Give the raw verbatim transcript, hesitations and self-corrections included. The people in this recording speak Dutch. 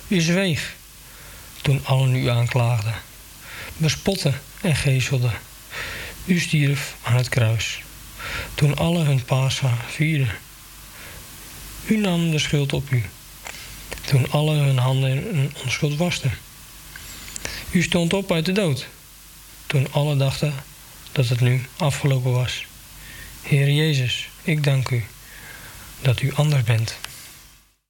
U zweeg toen allen u aanklaagden, bespotten en geeselden. U stierf aan het kruis toen allen hun Pascha vierden. U nam de schuld op u toen allen hun handen hun onschuld wasten. U stond op uit de dood toen allen dachten dat het nu afgelopen was. Heer Jezus, ik dank u dat u anders bent